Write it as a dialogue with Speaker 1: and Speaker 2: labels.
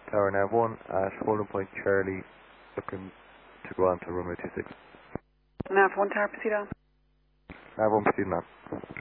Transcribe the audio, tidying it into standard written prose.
Speaker 1: Tower Nav 1 at holding point Charlie, looking to go on to runway 26.
Speaker 2: Nav 1 Tower, proceed on.
Speaker 1: Nav 1 proceeding on.